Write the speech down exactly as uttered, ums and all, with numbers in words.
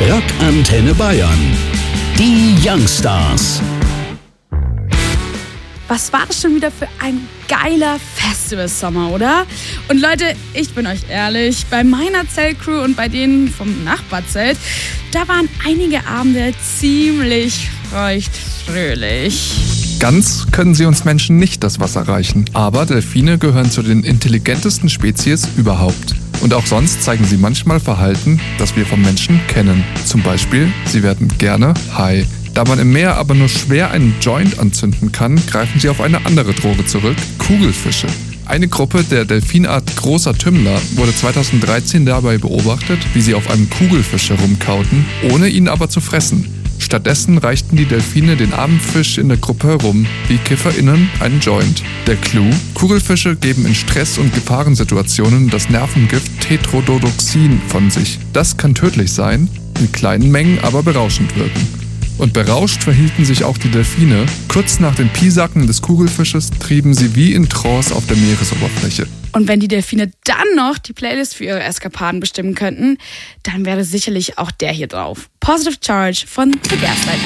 Rock Antenne Bayern. Die Youngstars. Was war das schon wieder für ein geiler Festivalsommer, oder? Und Leute, ich bin euch ehrlich, bei meiner Zeltcrew und bei denen vom Nachbarzelt, da waren einige Abende ziemlich feuchtfröhlich. Ganz können sie uns Menschen nicht das Wasser reichen, aber Delfine gehören zu den intelligentesten Spezies überhaupt. Und auch sonst zeigen sie manchmal Verhalten, das wir vom Menschen kennen. Zum Beispiel, sie werden gerne high. Da man im Meer aber nur schwer einen Joint anzünden kann, greifen sie auf eine andere Droge zurück, Kugelfische. Eine Gruppe der Delfinart Großer Tümmler wurde zweitausenddreizehn dabei beobachtet, wie sie auf einem Kugelfisch herumkauten, ohne ihn aber zu fressen. Stattdessen reichten die Delfine den armen Fisch in der Gruppe herum, wie KifferInnen einen Joint. Der Clou? Kugelfische geben in Stress- und Gefahrensituationen das Nervengift Tetrodotoxin von sich. Das kann tödlich sein, in kleinen Mengen aber berauschend wirken. Und berauscht verhielten sich auch die Delfine. Kurz nach dem Piesacken des Kugelfisches trieben sie wie in Trance auf der Meeresoberfläche. Und wenn die Delfine dann noch die Playlist für ihre Eskapaden bestimmen könnten, dann wäre sicherlich auch der hier drauf. Positive Charge von The Gaslight.